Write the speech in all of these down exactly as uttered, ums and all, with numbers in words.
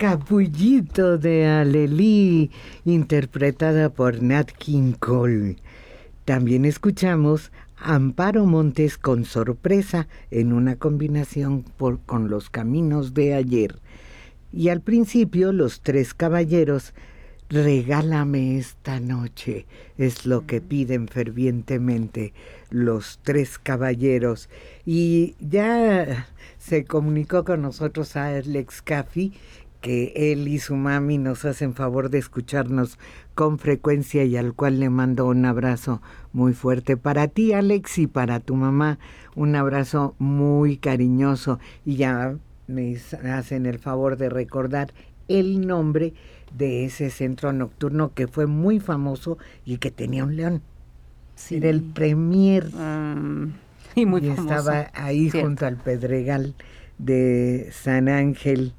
Capullito de Alelí, interpretada por Nat King Cole. También escuchamos Amparo Montes con Sorpresa, en una combinación por, con Los Caminos de Ayer. Y al principio, Los Tres Caballeros, Regálame esta noche, es lo que piden fervientemente Los Tres Caballeros. Y ya se comunicó con nosotros a Alex Caffi, que él y su mami nos hacen favor de escucharnos con frecuencia y al cual le mando un abrazo muy fuerte. Para ti, Alex, y para tu mamá, un abrazo muy cariñoso. Y ya me hacen el favor de recordar el nombre de ese centro nocturno que fue muy famoso y que tenía un león. Sí. Era el Premier. Um, y muy y famoso. Estaba ahí Cierto. Junto al Pedregal de San Ángel.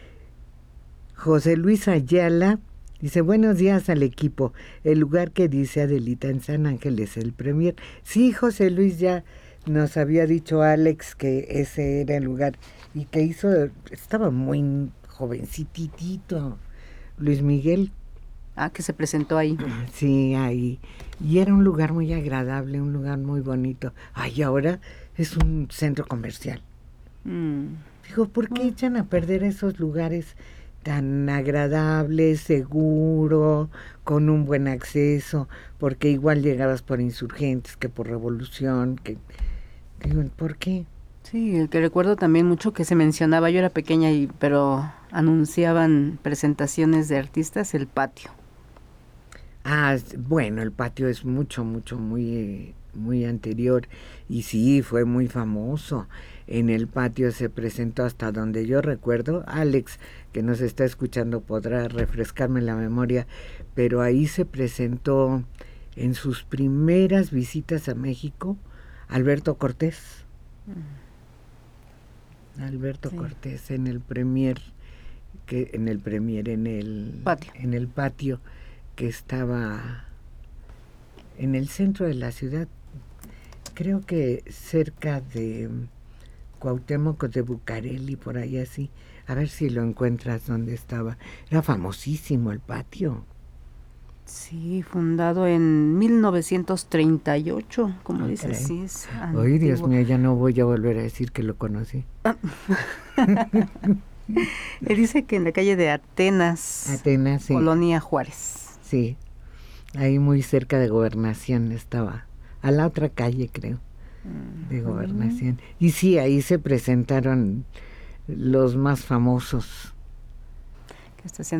José Luis Ayala dice, buenos días al equipo. El lugar que dice Adelita en San Ángel es el Premier. Sí, José Luis, ya nos había dicho Alex que ese era el lugar y que hizo, estaba muy jovencitito Luis Miguel. Ah, que se presentó ahí. Sí, ahí. Y era un lugar muy agradable, un lugar muy bonito. Ay, ahora es un centro comercial. Mm. Digo, ¿por qué mm. echan a perder esos lugares tan agradable, seguro, con un buen acceso? Porque igual llegabas por Insurgentes que por Revolución, que digo, ¿por qué? Sí, el que recuerdo también mucho que se mencionaba, yo era pequeña y pero anunciaban presentaciones de artistas, el Patio. Ah, bueno, el Patio es mucho, mucho, muy, muy anterior y sí, fue muy famoso. En el Patio se presentó hasta donde yo recuerdo, Alex, que nos está escuchando, podrá refrescarme la memoria, pero ahí se presentó en sus primeras visitas a México Alberto Cortés. Mm. Alberto sí. Cortés en el Premier, que en el Premier, en el patio. en el patio que estaba en el centro de la ciudad, creo que cerca de Cuauhtémoc de Bucareli, por ahí así. A ver si lo encuentras donde estaba. Era famosísimo el Patio. Sí, fundado en mil novecientos treinta y ocho, como okay. dices, sí es antiguo. Ay, Dios mío, ya no voy a volver a decir que lo conocí. Él dice que en la calle de Atenas, Atenas, sí. Colonia Juárez. Sí, ahí muy cerca de Gobernación estaba, a la otra calle creo, de Gobernación. Mm. Y sí, ahí se presentaron los más famosos. Que está